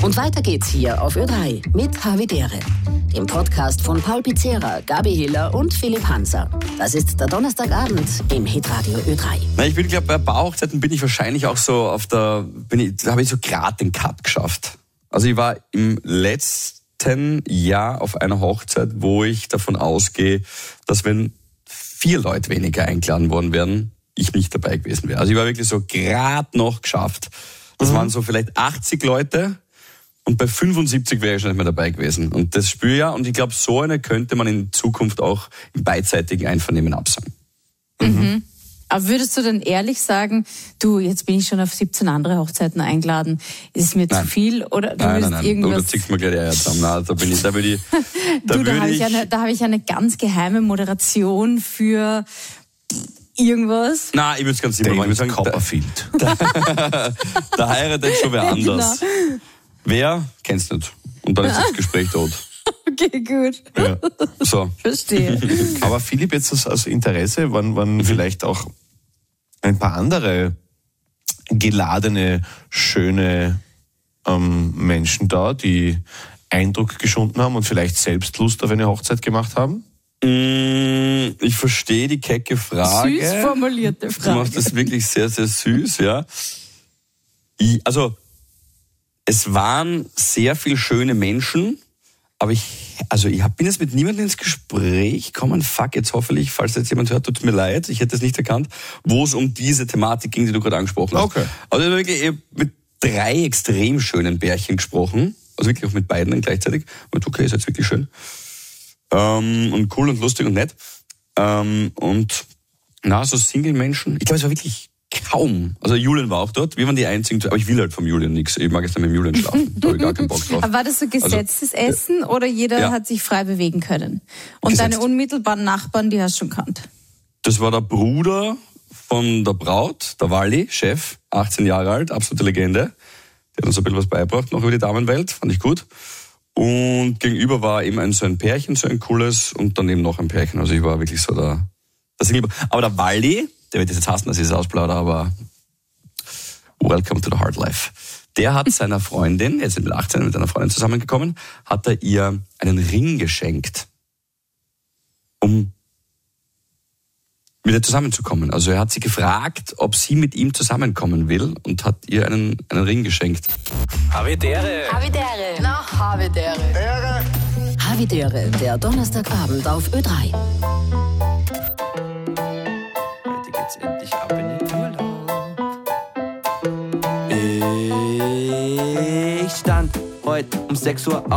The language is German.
Und weiter geht's hier auf Ö3 mit Havidere, dem Podcast von Paul Pizzera, Gabi Hiller und Philipp Hanser. Das ist der Donnerstagabend im Hitradio Ö3. Na, ich glaube, bei Paarhochzeiten bin ich wahrscheinlich auch so da habe ich so gerade den Cut geschafft. Also ich war im letzten Jahr auf einer Hochzeit, wo ich davon ausgehe, dass wenn 4 Leute weniger eingeladen worden wären, ich nicht dabei gewesen wäre. Also ich war wirklich so gerade noch geschafft. Das waren so vielleicht 80 Leute. Und bei 75 wäre ich schon nicht mehr dabei gewesen. Und das spüre ich ja. Und ich glaube, so eine könnte man in Zukunft auch im beidseitigen Einvernehmen absagen. Mhm. Aber würdest du denn ehrlich sagen, du, jetzt bin ich schon auf 17 andere Hochzeiten eingeladen, ist es mir zu viel? Oder du nein. irgendwas... Oh, da ziehst du mir gleich die Eier zusammen. Nein, da habe ich eine ganz geheime Moderation für irgendwas. Nein, ich würde es ganz simpel machen. Ich würde sagen, Copperfield. Da heiratet schon wer anders. Genau. Wer? Kennst du nicht. Und dann ist das Gespräch tot. Okay, gut. Ja. So. Verstehe. Aber Philipp, jetzt aus Interesse, waren vielleicht auch ein paar andere geladene, schöne Menschen da, die Eindruck geschunden haben und vielleicht selbst Lust auf eine Hochzeit gemacht haben? Ich verstehe die kecke Frage. Süß formulierte Frage. Du machst das wirklich sehr, sehr süß, ja. Es waren sehr viele schöne Menschen, aber ich bin jetzt mit niemandem ins Gespräch gekommen. Fuck, jetzt hoffentlich, falls jetzt jemand hört, tut mir leid, ich hätte es nicht erkannt, wo es um diese Thematik ging, die du gerade angesprochen hast. Okay. Also wirklich mit 3 extrem schönen Pärchen gesprochen, also wirklich auch mit beiden gleichzeitig. Und okay, ist jetzt wirklich schön. Und cool und lustig und nett. So Single-Menschen, ich glaube, es war wirklich kaum. Also Julian war auch dort, wir waren die einzigen, aber ich will halt vom Julian nichts. Ich mag jetzt nicht mit dem Julian schlafen, da habe ich gar keinen Bock drauf. Aber war das so gesetztes Essen oder jeder hat sich frei bewegen können? Und Gesetzt. deine unmittelbaren Nachbarn, die hast du schon kannt? Das war der Bruder von der Braut, der Walli, Chef, 18 Jahre alt, absolute Legende. Der hat uns ein bisschen was beigebracht, noch über die Damenwelt, fand ich gut. Und gegenüber war eben so ein Pärchen, so ein cooles, und dann eben noch ein Pärchen. Also ich war wirklich so der Single. Aber der Walli, der wird jetzt hassen, dass ich es ausplaudere, aber welcome to the hard life. Der hat seiner Freundin, er ist mit 18 mit einer Freundin zusammengekommen, hat er ihr einen Ring geschenkt, um mit ihr zusammenzukommen. Also er hat sie gefragt, ob sie mit ihm zusammenkommen will und hat ihr einen Ring geschenkt. Havidere. Havidere, der Donnerstagabend auf Ö3. Heute geht's endlich ab in den Urlaub. Ich stand heute um 6 Uhr